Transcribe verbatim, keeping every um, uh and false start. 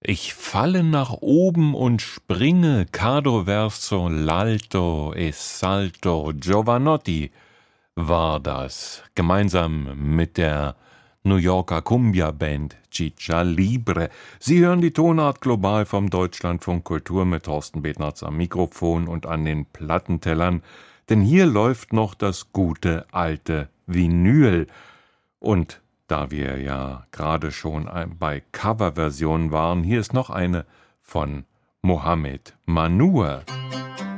Ich falle nach oben und springe, Cado verso l'alto e salto. Giovanotti war das, gemeinsam mit der New Yorker Cumbia-Band Chicha Libre. Sie hören die Tonart global vom Deutschlandfunk Kultur mit Thorsten Bednarz am Mikrofon und an den Plattentellern, denn hier läuft noch das gute alte Vinyl. Und da wir ja gerade schon bei Coverversionen waren, hier ist noch eine von Mohamed Mansour.